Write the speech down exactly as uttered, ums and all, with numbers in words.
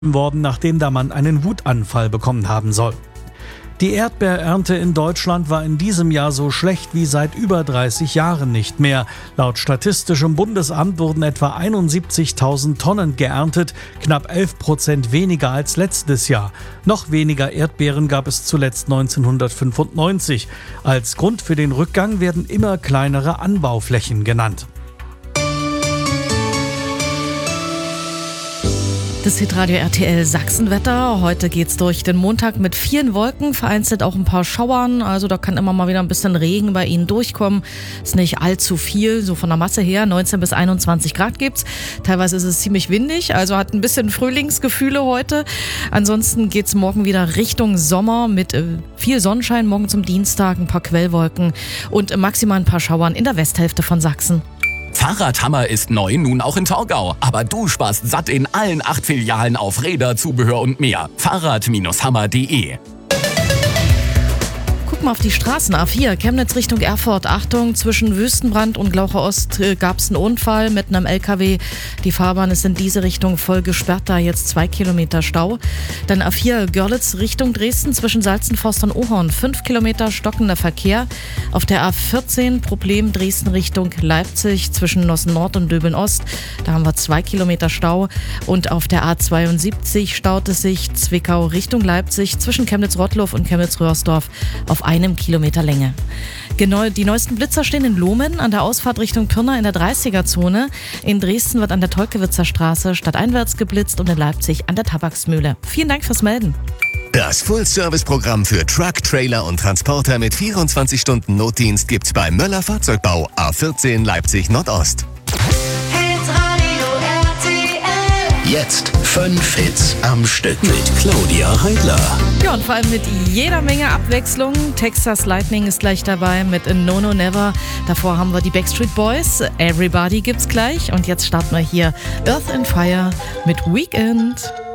worden, nachdem der Mann einen Wutanfall bekommen haben soll. Die Erdbeerernte in Deutschland war in diesem Jahr so schlecht wie seit über dreißig Jahren nicht mehr. Laut Statistischem Bundesamt wurden etwa einundsiebzigtausend Tonnen geerntet, knapp elf Prozent weniger als letztes Jahr. Noch weniger Erdbeeren gab es zuletzt neunzehnhundertfünfundneunzig. Als Grund für den Rückgang werden immer kleinere Anbauflächen genannt. Das Hitradio R T L Sachsenwetter. Heute geht's durch den Montag mit vielen Wolken, vereinzelt auch ein paar Schauern. Also da kann immer mal wieder ein bisschen Regen bei Ihnen durchkommen. Ist nicht allzu viel, so von der Masse her. neunzehn bis einundzwanzig Grad gibt's. Teilweise ist es ziemlich windig, also hat ein bisschen Frühlingsgefühle heute. Ansonsten geht's morgen wieder Richtung Sommer mit äh, viel Sonnenschein. Morgen zum Dienstag ein paar Quellwolken und maximal ein paar Schauern in der Westhälfte von Sachsen. Fahrradhammer ist neu, nun auch in Torgau. Aber du sparst satt in allen acht Filialen auf Räder, Zubehör und mehr. Fahrrad Hammer punkt de. Guck mal auf die Straßen. A vier, Chemnitz Richtung Erfurt. Achtung, zwischen Wüstenbrand und Glaucher Ost äh, gab es einen Unfall mit einem L K W. Die Fahrbahn ist in diese Richtung voll gesperrt, da jetzt zwei Kilometer Stau. Dann A vier, Görlitz Richtung Dresden, zwischen Salzenforst und Ohorn. Fünf Kilometer stockender Verkehr. Auf der A vierzehn, Problem Dresden Richtung Leipzig, zwischen Nossen Nord und Döbeln Ost. Da haben wir zwei Kilometer Stau. Und auf der A zweiundsiebzig staut es sich Zwickau Richtung Leipzig, zwischen Chemnitz-Rottloff und Chemnitz-Röhrsdorf auf einem Kilometer Länge. Genau, die neuesten Blitzer stehen in Lohmen an der Ausfahrt Richtung Pirna in der dreißiger-Zone. In Dresden wird an der Tolkewitzer Straße stadteinwärts geblitzt und in Leipzig an der Tabaksmühle. Vielen Dank fürs Melden. Das Full-Service-Programm für Truck, Trailer und Transporter mit vierundzwanzig Stunden Notdienst gibt's bei Möller Fahrzeugbau A vierzehn Leipzig Nordost. Jetzt fünf Hits am Stück mit Claudia Heidler. Ja, und vor allem mit jeder Menge Abwechslung. Texas Lightning ist gleich dabei mit No No Never. Davor haben wir die Backstreet Boys. Everybody gibt's gleich. Und jetzt starten wir hier Earth and Fire mit Weekend.